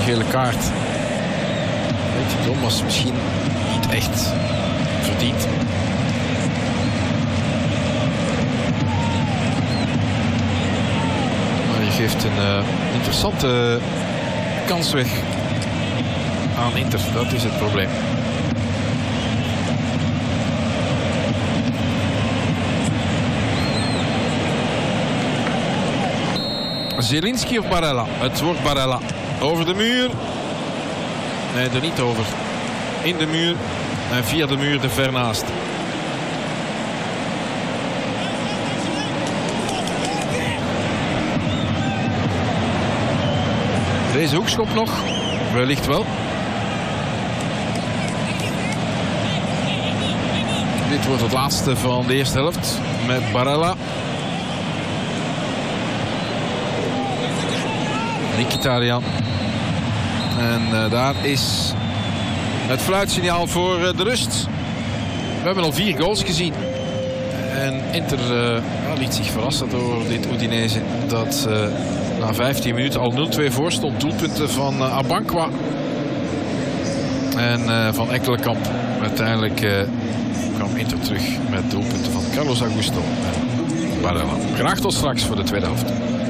gele kaart. Beetje dom, was misschien niet echt verdiend. Maar je geeft een interessante kans weg aan Inter. Dat is het probleem. Zielinski of Barella? Het wordt Barella. Over de muur. Nee, er niet over. In de muur. En via de muur er ver naast. Deze hoekschop nog. Wellicht wel. Dit wordt het laatste van de eerste helft. Met Barella. Mkhitaryan. En daar is het fluitsignaal voor de rust. We hebben al 4 goals gezien. En Inter liet zich verrassen door dit Udinese. Dat na 15 minuten al 0-2 voor stond. Doelpunten van Abanqua. En van Ekkelenkamp. Uiteindelijk kwam Inter terug met doelpunten van Carlos Augusto en Barella. Graag tot straks voor de tweede helft.